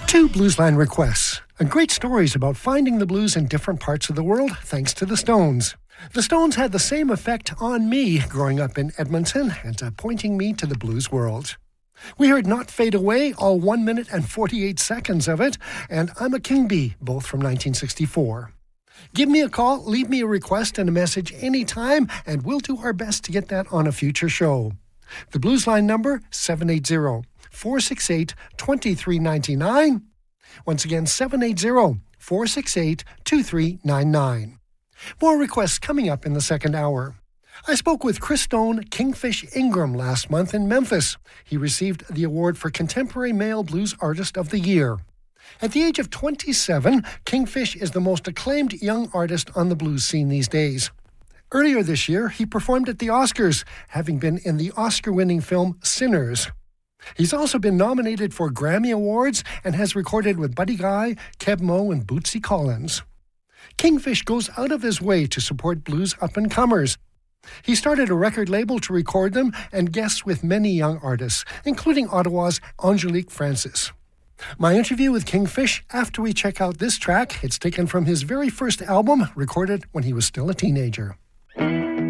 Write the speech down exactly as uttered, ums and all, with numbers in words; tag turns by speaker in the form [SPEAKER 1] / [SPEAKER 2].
[SPEAKER 1] Two Bluesline requests, and great stories about finding the blues in different parts of the world thanks to the Stones. The Stones had the same effect on me growing up in Edmonton and uh, pointing me to the blues world. We heard Not Fade Away, all one minute and forty-eight seconds of it, and I'm a King Bee, both from nineteen sixty-four. Give me a call, leave me a request and a message anytime, and we'll do our best to get that on a future show. The Bluesline number, seven eight zero, four six eight, two three nine nine. Once again, seven eight zero, four six eight, two three nine nine. More requests coming up in the second hour. I spoke with Chris Stone Kingfish Ingram last month in Memphis. He received the award for Contemporary Male Blues Artist of the Year. At the age of twenty-seven, Kingfish is the most acclaimed young artist on the blues scene these days. Earlier this year, he performed at the Oscars, having been in the Oscar-winning film Sinners. He's also been nominated for Grammy Awards and has recorded with Buddy Guy, Keb Mo, and Bootsy Collins. Kingfish goes out of his way to support blues up-and-comers. He started a record label to record them and guests with many young artists, including Ottawa's Angelique Francis. My interview with Kingfish after we check out this track. It's taken from his very first album, recorded when he was still a teenager.